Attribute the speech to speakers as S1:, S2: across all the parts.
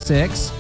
S1: 736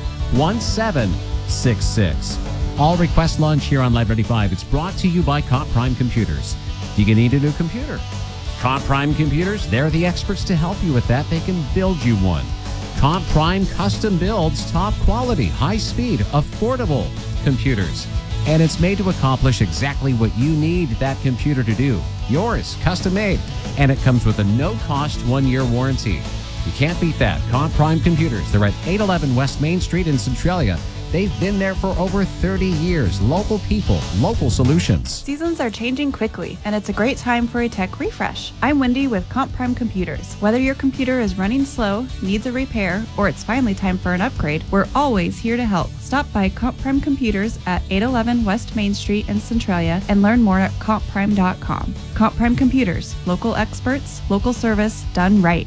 S1: 1766. All request lunch here on Live 95. It's brought to you by Comp Prime Computers. You can need a new computer. Comp Prime Computers, they're the experts to help you with that. They can build you one. Comp Prime custom builds top quality, high speed, affordable computers. And it's made to accomplish exactly what you need that computer to do. Yours, custom made. And it comes with a no-cost 1-year warranty. You can't beat that. Comp Prime Computers. They're at 811 West Main Street in Centralia. They've been there for over 30 years. Local people, local solutions.
S2: Seasons are changing quickly, and it's a great time for a tech refresh. I'm Wendy with Comp Prime Computers. Whether your computer is running slow, needs a repair, or it's finally time for an upgrade, we're always here to help. Stop by Comp Prime Computers at 811 West Main Street in Centralia and learn more at compprime.com. Comp Prime Computers. Local experts, local service, done right.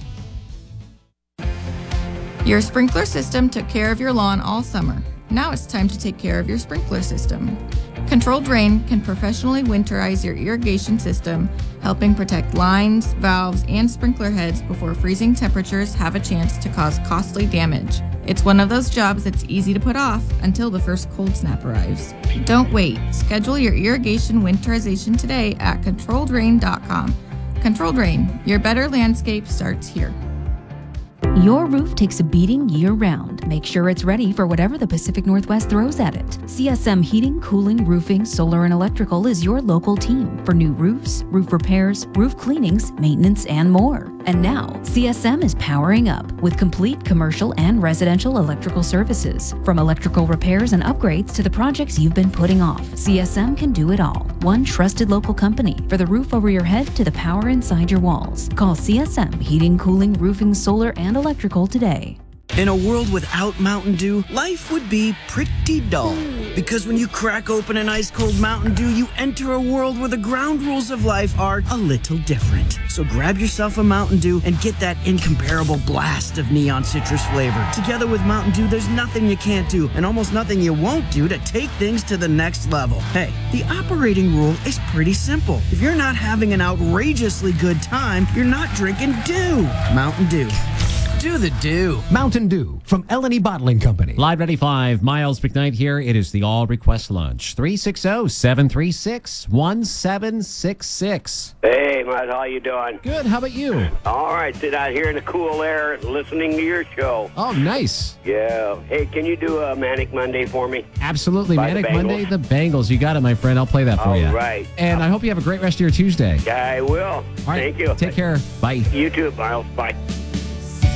S3: Your sprinkler system took care of your lawn all summer. Now it's time to take care of your sprinkler system. Controlled Rain can professionally winterize your irrigation system, helping protect lines, valves, and sprinkler heads before freezing temperatures have a chance to cause costly damage. It's one of those jobs that's easy to put off until the first cold snap arrives. Don't wait. Schedule your irrigation winterization today at ControlledRain.com. Controlled Rain, your better landscape starts here.
S4: Your roof takes a beating year-round. Make sure it's ready for whatever the Pacific Northwest throws at it. CSM Heating, Cooling, Roofing, Solar, and Electrical is your local team for new roofs, roof repairs, roof cleanings, maintenance, and more. And now, CSM is powering up with complete commercial and residential electrical services. From electrical repairs and upgrades to the projects you've been putting off, CSM can do it all. One trusted local company for the roof over your head to the power inside your walls. Call CSM Heating, Cooling, Roofing, Solar, and Electrical today.
S5: In a world without Mountain Dew, life would be pretty dull. Because when you crack open an ice-cold Mountain Dew, you enter a world where the ground rules of life are a little different. So grab yourself a Mountain Dew and get that incomparable blast of neon citrus flavor. Together with Mountain Dew, there's nothing you can't do and almost nothing you won't do to take things to the next level. Hey, the operating rule is pretty simple. If you're not having an outrageously good time, you're not drinking Dew. Mountain Dew. Do the Dew.
S6: Mountain Dew from L&E Bottling Company.
S1: Live 95, Miles McKnight here. It is the All Request Lunch. 360-736-1766.
S7: Hey, Mud, how you doing?
S1: Good. How about you?
S7: All right, sit out here in the cool air listening to your show.
S1: Oh, nice.
S7: Yeah. Hey, can you do a Manic Monday for me?
S1: Absolutely.
S7: By
S1: Manic
S7: the Bangles.
S1: Monday, the Bengals. You got it, my friend. I'll play that for you.
S7: All right.
S1: And I hope you have a great rest of your Tuesday.
S7: I will.
S1: All right.
S7: Thank you.
S1: Take care. Bye.
S7: You too, Miles. Bye.